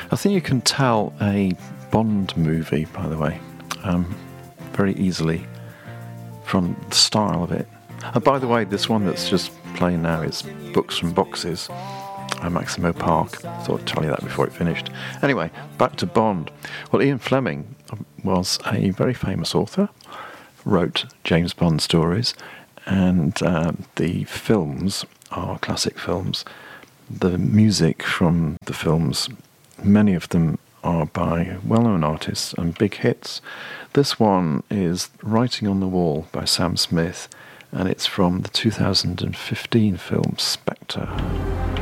I think you can tell a Bond movie, by the way, very easily from the style of it. And by the way, this one that's just playing now is Books from Boxes by Maximo Park. I thought I'd tell you that before it finished. Anyway, back to Bond. Well, Ian Fleming was a very famous author, wrote James Bond stories, and the films are classic films. The music from the films, many of them are by well-known artists and big hits. This one is Writing on the Wall by Sam Smith, and it's from the 2015 film Spectre.